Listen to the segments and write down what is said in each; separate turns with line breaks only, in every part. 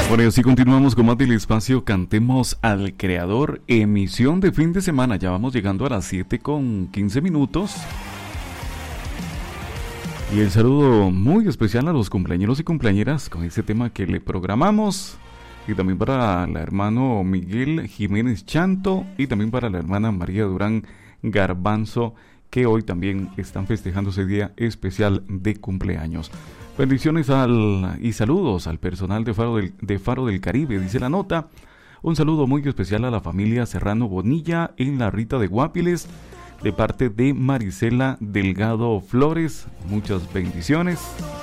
Bueno, y así continuamos con más del espacio Cantemos al Creador, emisión de fin de semana. Ya vamos llegando a las 7:15. Y el saludo muy especial a los cumpleañeros y cumpleañeras con este tema que le programamos. Y también para el hermano Miguel Jiménez Chanto y también para la hermana María Durán Garbanzo, que hoy también están festejando ese día especial de cumpleaños. Bendiciones y saludos al personal de Faro del Caribe, dice la nota. Un saludo muy especial a la familia Serrano Bonilla en la Rita de Guapiles, de parte de Marisela Delgado Flores. Muchas bendiciones.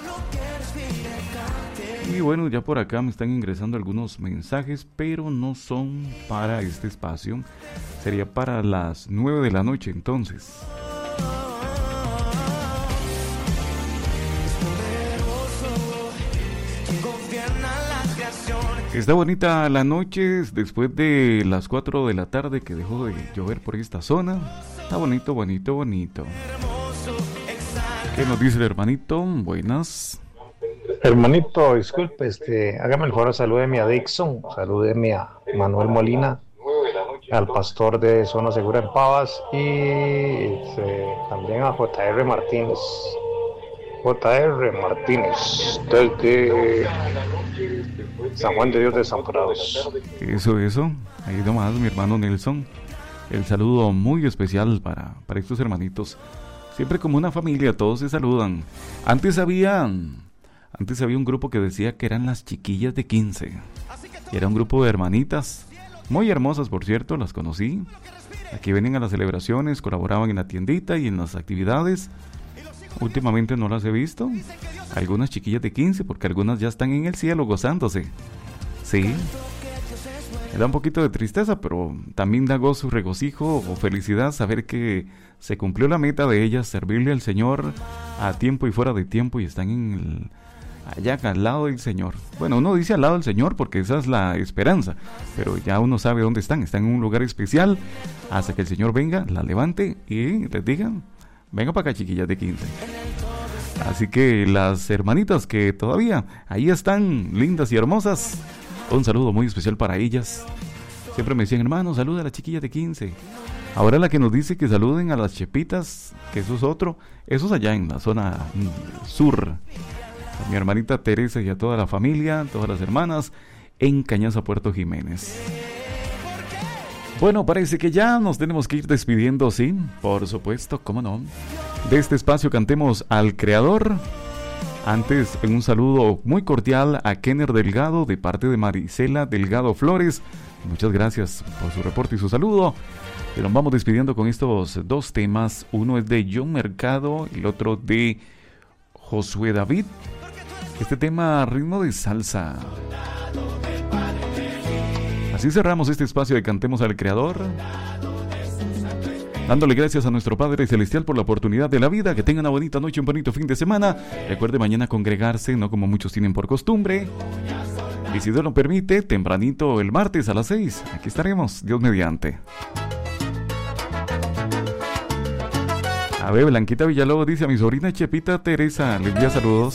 Y bueno, ya por acá me están ingresando algunos mensajes, pero no son para este espacio. Sería para las 9 de la noche entonces. Está bonita la noche después de las 4 de la tarde que dejó de llover por esta zona. Está bonito, bonito, bonito. ¿Qué nos dice el hermanito? Buenas.
Hermanito, disculpe, hágame el favor, salúdeme a Dixon, salúdeme a Manuel Molina, al pastor de Zona Segura en Pavas y también a J.R. Martínez. J.R. Martínez, desde San Juan de Dios de San Prados.
Eso, ahí nomás, mi hermano Nelson. El saludo muy especial para estos hermanitos. Siempre como una familia, todos se saludan. Antes había un grupo que decía que eran las chiquillas de 15. Era un grupo de hermanitas, muy hermosas por cierto, las conocí. Aquí venían a las celebraciones, colaboraban en la tiendita y en las actividades. Últimamente no las he visto. Algunas chiquillas de 15, porque algunas ya están en el cielo gozándose. Sí. Me da un poquito de tristeza, pero también da gozo, regocijo o felicidad saber que se cumplió la meta de ellas, servirle al Señor a tiempo y fuera de tiempo, y están allá al lado del Señor. Bueno, uno dice al lado del Señor porque esa es la esperanza, pero ya uno sabe dónde están en un lugar especial hasta que el Señor venga, la levante y les diga: venga para acá, chiquillas de 15. Así que las hermanitas que todavía ahí están, lindas y hermosas, un saludo muy especial para ellas. Siempre me decían: hermano, saluda a las chiquillas de 15. Ahora la que nos dice que saluden a las chepitas, que eso es otro, eso es allá en la zona sur. A mi hermanita Teresa y a toda la familia, todas las hermanas, en Cañaza, Puerto Jiménez. Bueno, parece que ya nos tenemos que ir despidiendo, sí, por supuesto, cómo no, de este espacio Cantemos al Creador. Antes, un saludo muy cordial a Kenner Delgado de parte de Marisela Delgado Flores. Muchas gracias por su reporte y su saludo. Pero nos vamos despidiendo con estos dos temas. Uno es de John Mercado y el otro de Josué David. Este tema, ritmo de salsa. Así cerramos este espacio de Cantemos al Creador, dándole gracias a nuestro Padre Celestial por la oportunidad de la vida. Que tenga una bonita noche, un bonito fin de semana. Recuerde mañana congregarse, no como muchos tienen por costumbre. Y si Dios lo permite, tempranito el martes a las 6. Aquí estaremos, Dios mediante. A ver, Blanquita Villalobos dice: a mi sobrina Chepita Teresa, les envía saludos.